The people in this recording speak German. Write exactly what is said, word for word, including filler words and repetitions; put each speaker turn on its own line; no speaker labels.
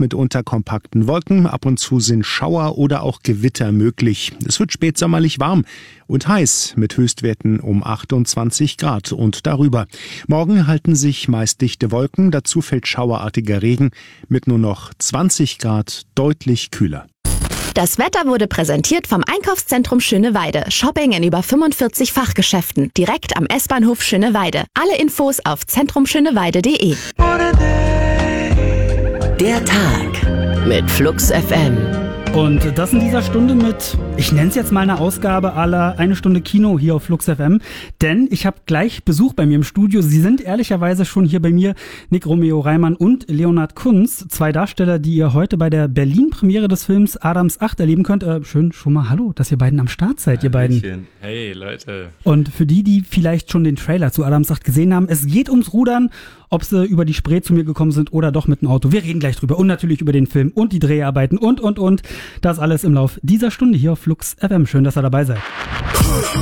mitunter kompakten Wolken. Ab und zu sind Schauer oder auch Gewitter möglich. Es wird spätsommerlich warm und heiß mit Höchstwerten um achtundzwanzig Grad und darüber. Morgen halten sich meist dichte Wolken, dazu fällt schauerartiger Regen mit nur noch zwanzig Grad, deutlich kühler.
Das Wetter wurde präsentiert vom Einkaufszentrum Schöneweide. Shopping in über fünfundvierzig Fachgeschäften. Direkt am S-Bahnhof Schöneweide. Alle Infos auf zentrum schöneweide punkt de.
Der Tag mit Flux F M.
Und das in dieser Stunde mit, ich nenne es jetzt mal eine Ausgabe à la eine Stunde Kino hier auf Flux F M, denn ich habe gleich Besuch bei mir im Studio. Sie sind ehrlicherweise schon hier bei mir, Nick Romeo Reimann und Leonhard Kunz, zwei Darsteller, die ihr heute bei der Berlin-Premiere des Films Adams acht erleben könnt. Äh, schön schon mal hallo, dass ihr beiden am Start seid, ihr beiden.
Hey Leute.
Und für die, die vielleicht schon den Trailer zu Adams acht gesehen haben, es geht ums Rudern, ob sie über die Spree zu mir gekommen sind oder doch mit dem Auto. Wir reden gleich drüber und natürlich über den Film und die Dreharbeiten und, und, und. Das alles im Lauf dieser Stunde hier auf Flux F M. Schön, dass ihr dabei seid.